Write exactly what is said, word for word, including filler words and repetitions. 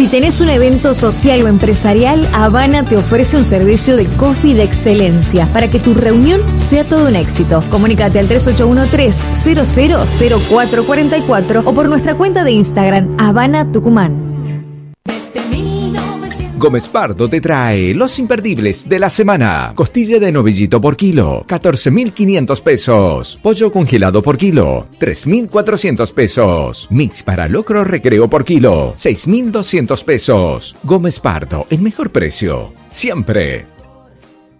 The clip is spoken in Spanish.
Si tenés un evento social o empresarial, Habana te ofrece un servicio de coffee de excelencia para que tu reunión sea todo un éxito. Comunícate al tres ocho uno tres, cero cero cero cuatro cuatro cuatro o por nuestra cuenta de Instagram, Habana Tucumán. Gómez Pardo te trae los imperdibles de la semana. Costilla de novillito por kilo, catorce mil quinientos pesos. Pollo congelado por kilo, tres mil cuatrocientos pesos. Mix para locro recreo por kilo, seis mil doscientos pesos. Gómez Pardo, el mejor precio, siempre.